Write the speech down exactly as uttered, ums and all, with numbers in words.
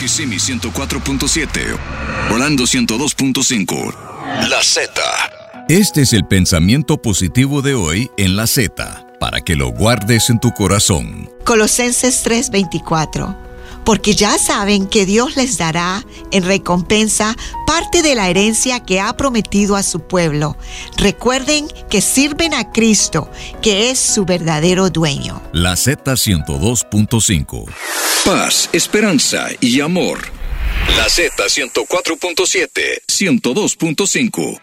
Kissimmee ciento cuatro punto siete, Orlando ciento dos punto cinco. La Z. Este es el pensamiento positivo de hoy en La Z, para que lo guardes en tu corazón. Colosenses tres veinticuatro. Porque ya saben que Dios les dará en recompensa parte de la herencia que ha prometido a su pueblo. Recuerden que sirven a Cristo, que es su verdadero dueño. La Z ciento dos punto cinco. Paz, esperanza y amor. La Z ciento cuatro punto siete, ciento dos punto cinco.